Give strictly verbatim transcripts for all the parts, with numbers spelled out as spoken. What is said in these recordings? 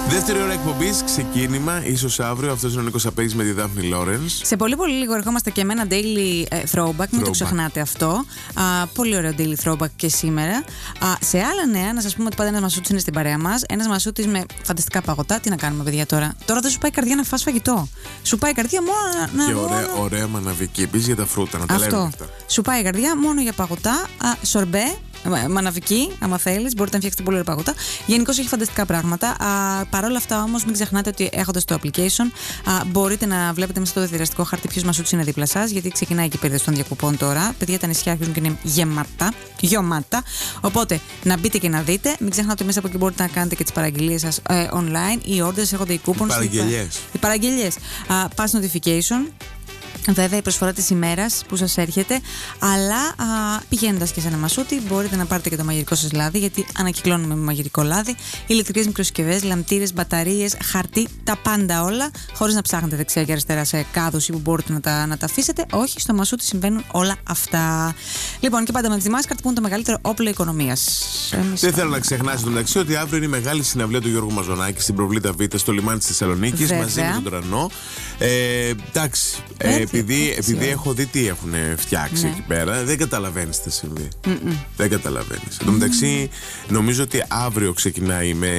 Δεύτερη ώρα εκπομπής, ξεκίνημα, ίσως αύριο. Αυτός είναι ο Νίκος Απέγης με τη Δάφνη Λόρενς. Σε πολύ πολύ λίγο ερχόμαστε και με ένα daily ε, throwback, μην το ξεχνάτε αυτό. Α, πολύ ωραίο daily throwback και σήμερα. Α, σε άλλα νέα, να σας πούμε ότι πάντα ένας μασούτης είναι στην παρέα μας. Ένας μασούτης με φανταστικά παγωτά. Τι να κάνουμε, παιδιά, τώρα. Τώρα δεν σου πάει η καρδιά να φας φαγητό. Σου πάει η καρδιά μόνο να. Και ωραία, ωραία μαναβική. Επίσης για τα φρούτα, να τα αυτό. λέμε αυτά. Σου πάει η καρδιά μόνο για παγωτά, α, σορμπέ. Μαναβική, άμα θέλεις, μπορείτε να φτιάξετε πολύ ωραία παγωτά. Γενικώς έχει φανταστικά πράγματα. Παρ' όλα αυτά όμως, μην ξεχνάτε ότι έχοντας το application, α, μπορείτε να βλέπετε μέσα στο δευτεραστικό χάρτη ποιος μασούτης είναι δίπλα σας, γιατί ξεκινάει και η περίοδος των διακοπών τώρα. Παιδιά, τα νησιά αρχίζουν και είναι γεμάτα. Γεμάτα. Οπότε να μπείτε και να δείτε. Μην ξεχνάτε ότι μέσα από εκεί μπορείτε να κάνετε και τις παραγγελίες σας ε, online. Οι orders, έρχονται οι coupons. Οι παραγγελίες. Οι παραγγελίες. Α, pass notification. Βέβαια, η προσφορά της ημέρας που σας έρχεται, αλλά α, πηγαίνοντας και σε ένα μασούτι, μπορείτε να πάρετε και το μαγειρικό σας λάδι, γιατί ανακυκλώνουμε με μαγειρικό λάδι, ηλεκτρικές μικροσυσκευές, λαμπτήρες, μπαταρίες, χαρτί, τα πάντα όλα, χωρίς να ψάχνετε δεξιά και αριστερά σε κάδους ή που μπορείτε να τα, να τα αφήσετε. Όχι, στο μασούτι συμβαίνουν όλα αυτά. Λοιπόν, και πάντα με τη Mastercard που είναι το μεγαλύτερο όπλο οικονομίας. Δεν θέλω να ξεχνάς το μεταξύ ότι αύριο είναι η μεγάλη συναυλία του Γιώργου Μαζονάκη στην Προβλήτα Β στο λιμάνι της Θεσσαλονίκης μαζί με τον Τρανό. Ε, εντάξει. Ε, επειδή επειδή έχω δει τι έχουν φτιάξει ναι. εκεί πέρα, δεν καταλαβαίνεις τι θα συμβεί. Mm-mm. Δεν καταλαβαίνεις. Εν τω μεταξύ, νομίζω ότι αύριο ξεκινάει με.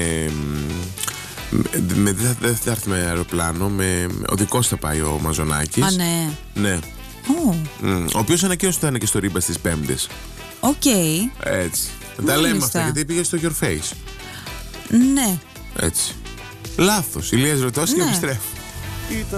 με δεν θα, θα έρθει με αεροπλάνο, με οδικός θα πάει ο Μαζονάκης. Α, ναι. Ναι. Oh. Mm, ο οποίος ανακοίνωσε ότι θα είναι και στο Ρίμπα στις Πέμπτες. Οκ. Okay. Έτσι. Θα τα λέμε αυτά γιατί πήγε στο Your Face. Ναι. Έτσι. Λάθος. Ηλίας ρωτός ναι. και επιστρέφω.